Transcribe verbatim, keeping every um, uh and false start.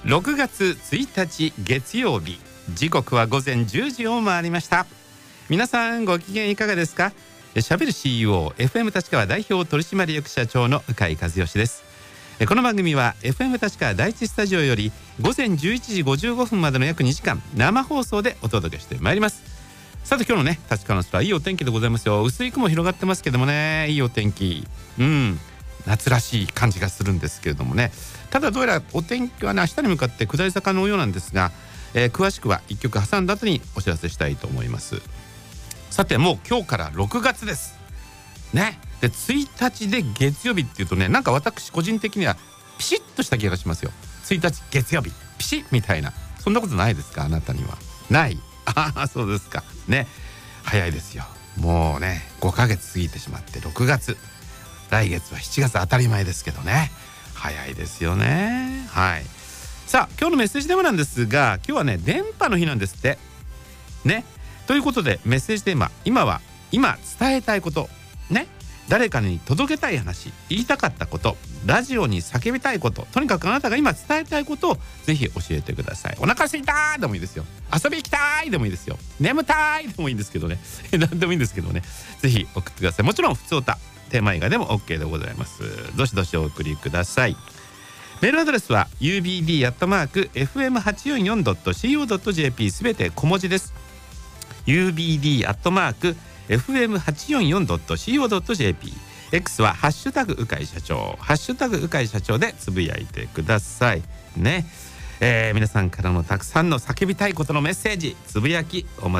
ろくがつついたち月曜日、時刻は午前じゅうじを回りました。皆さんご機嫌いかがですか。しゃべる シーイーオー エフエム 立川代表取締役社長の鵜飼和義です。この番組は エフエム 立川第一スタジオより午前じゅういちじごじゅうごふんまでの約にじかん生放送でお届けしてまいります。さて今日のね、立川の空、いいお天気でございますよ。薄い雲広がってますけどもね、いいお天気、うん夏らしい感じがするんですけれどもね。ただどうやらお天気はね、明日に向かって下り坂のようなんですが、えー、詳しくはいっきょく挟んだ後にお知らせしたいと思います。さてもう今日からろくがつですね。でついたちで月曜日っていうとね、なんか私個人的にはピシッとした気がしますよ。ついたち月曜日ピシッみたいな、そんなことないですか、あなたには。ない？ああそうですかね。早いですよ。もうねごかげつ過ぎてしまってろくがつ、来月はしちがつ、当たり前ですけどね、早いですよね。はい。さあ今日のメッセージテーマなんですが、今日はね電波の日なんですってね。ということでメッセージテーマ、今は今伝えたいことね、誰かに届けたい話、言いたかったこと、ラジオに叫びたいこと、とにかくあなたが今伝えたいことをぜひ教えてください。お腹すいたでもいいですよ、遊び行きたいでもいいですよ、眠たいでもいいんですけどね何でもいいんですけどね、ぜひ送ってください。もちろん普通歌、テーマ以外でも OK でございます。どしどしお送りください。メールアドレスは ユービーディー アットマーク エフエムはちよんよん ドット シーオー ドット ジェーピー すべて小文字です。 ユービーディー アットマーク エフエムはちよんよん ドット シーオー ドット ジェーピー、 X はハッシュタグ鵜飼社長、ハッシュタグ鵜飼社長でつぶやいてくださいね。えー、皆さんからのたくさんの叫びたいことのメッセージ、つぶやきお待ち